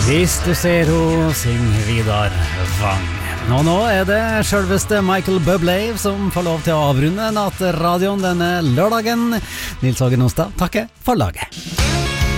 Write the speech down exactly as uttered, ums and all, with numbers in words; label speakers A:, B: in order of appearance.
A: Hvis du ser ho, syng Vidar Vang. Og nå er det selveste Michael Bublé som får lov til å avrunde nattradioen denne lørdagen. Nils Åge Nostad, takke for laget.